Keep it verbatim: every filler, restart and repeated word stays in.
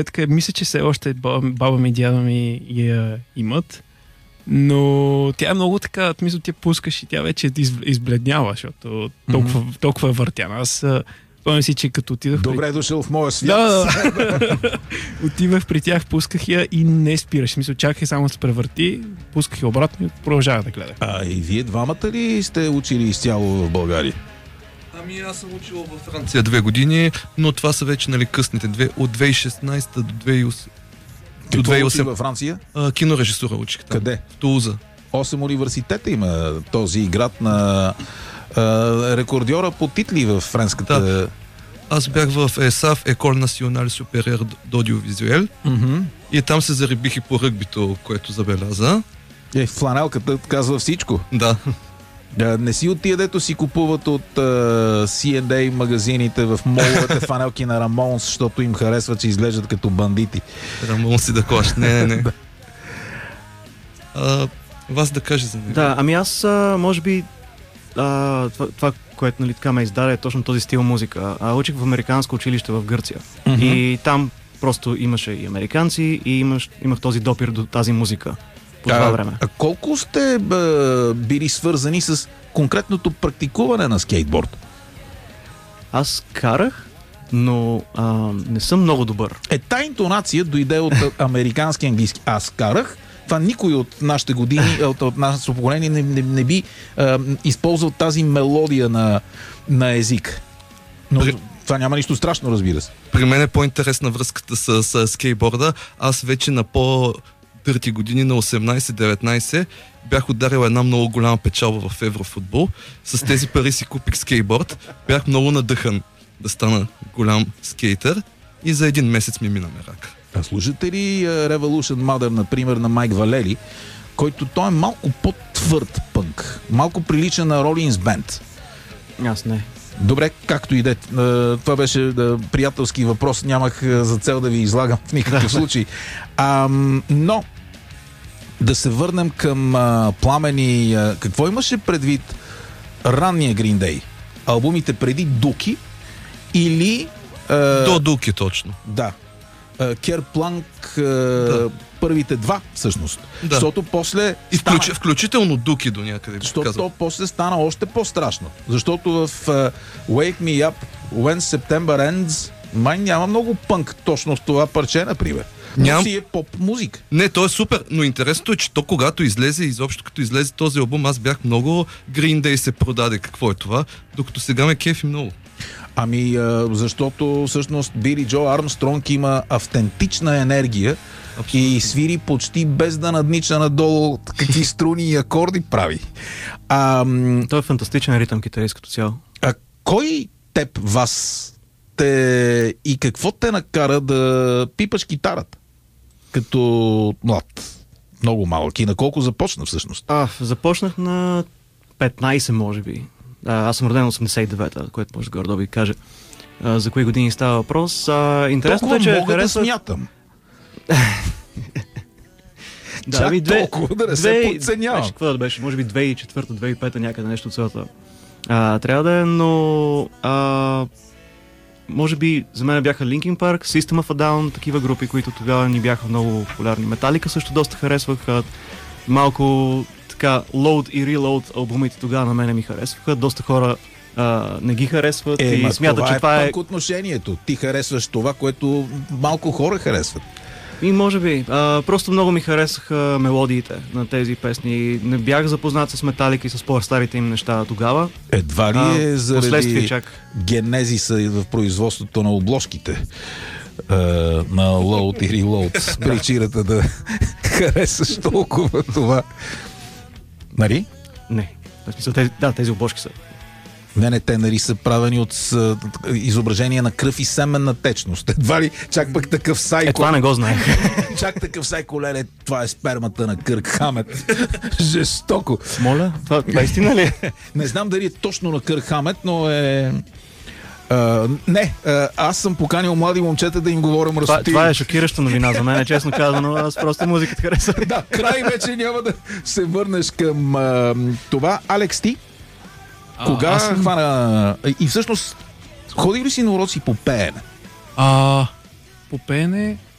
Така, мисля, че все още баба, баба ми и дядо ми я имат, но тя е много така, мисля, ти пускаш и тя вече из, избледнява, защото толкова, mm-hmm. толкова е въртяна. Аз спомням си, че като отидох... Добре при... дошъл в моя свят. Да, да. Отивах при тях, пусках я и не спираш. Мисля, чаках само да се превърти, пусках я обратно и продължавах да гледах. А и вие двамата ли сте учили изцяло в България? Ами аз съм учил във Франция две години, но това са вече нали, късните две, от две хиляди и шестнадесета до две хиляди и осемнадесета. Какво две хиляди и осемнадесета във Франция? А, кинорежисура учих там. Къде? В Тулуза. Осем университета има този град на а, рекордьора по титли в френската... Да. Аз бях в ЕСАФ, Екол Национал Супериер d'Audiovisuel, mm-hmm. и там се зарибих и по ръгбито, което забеляза. Е, фланелката казва всичко. Да. Да, не си от тия, дето си купуват от uh, Си енд Ей магазините в моловете фанелки на Рамонс, защото им харесва, че изглеждат като бандити. Рамонс и да клаш. Не, не, не. а, вас да каже за него. Да, ами аз, а, може би, а, това, това, което нали, така ме издаде, е точно този стил музика. А, учих в американско училище в Гърция. Mm-hmm. И там просто имаше и американци, и имаш, имах този допир до тази музика. По това а, време. А колко сте б, били свързани с конкретното практикуване на скейтборд? Аз карах, но а, не съм много добър. Е, та интонация дойде от американски английски. Аз карах. Това никой от нашите години, от, от нашето поколение не, не, не би а, използвал тази мелодия на, на език. Но При... това няма нищо страшно, разбира се. При мен е по-интересна връзката с, с скейтборда. Аз вече на по... дърти години, на осемнадесет-деветнадесет, бях ударил една много голяма печалба в еврофутбол. С тези пари си купих скейтборд. Бях много надъхан да стана голям скейтър и за един месец ми мина мерак. А слушате ли Revolution Mother, например, на Майк Валери, който той е малко по-твърд пънк, малко прилича на Rollins Band? Аз не. Добре, както и де. Това беше приятелски въпрос. Нямах за цел да ви излагам в никакъв случай. А, но да се върнем към а, Пламени. А, какво имаше предвид ранния Green Day? Албумите преди Дуки или... А, До Дуки точно. Да. Керпланк, да. Първите два, всъщност. Да. Защото после... И включ, стана... включително Дуки до някъде. Защото то после стана още по-страшно. Защото в uh, Wake Me Up, When September Ends, май няма много пънк точно в това парче, например. Но Ням... си е поп-музика. Не, то е супер, но интересното е, че то когато излезе, изобщо като излезе този албум, аз бях много Green Day се продаде. Какво е това? Докато сега ме кефи много. Ами, защото всъщност Били Джо Армстронг има автентична енергия. Абсолютно. И свири почти без да наднича надолу какви струни и акорди прави. А, Той е фантастичен ритъм китарист като цяло. А кой теб, вас, те и какво те накара да пипаш китарата? Като млад, много малък. И на колко започна всъщност? А, започнах на петнадесет, може би. А, аз съм роден осемдесет и девета, което може горе да ви каже а, за кои години става въпрос. А, интересното е, че мога харесвах... да смятам. да, Чак ми, две, толкова да не две, се подценявам. Какво да беше? Може би две хиляди и четвърта, две хиляди и пета някъде нещо от цялата. А, трябва да е, но а, може би за мен бяха Linkin Park, System of a Down, такива групи, които тогава ни бяха много популярни. Metallica също доста харесвах. А, малко така Load и Reload албумите тогава на мене ми харесваха. Доста хора а, не ги харесват е, и смятат, това че е това е... пък отношението. Ти харесваш това, което малко хора харесват. И може би. А, просто много ми харесаха мелодиите на тези песни. Не бях запознат с Metallica и с по-старите им неща тогава. Едва ли а, е заради чак... генезиса в производството на обложките uh, на Load и Reload причината да харесаш толкова това. Нали? Не. В смисъл, тези, да, тези обложки са. Не, не, те нали са правени от с, изображение на кръв и семенна течност. Едва ли чак пък такъв сайко... Е, това не го знаех. Чак такъв сайко, леле, това е спермата на Кърк Хамет. Жестоко. Моля, това, това истина ли е? Не знам дали е точно на Кърк Хамет, но е... Uh, не, uh, аз съм поканил млади момчета да им говоря мръсотии. Това, това е шокираща новина за мен, честно казано. Аз просто музиката харесвам. Да, край вече няма да се върнеш към uh, това. Алекс, ти? А, Кога съм... хвана... И всъщност, ходи ли си на уроци по пеене? А, по пеене...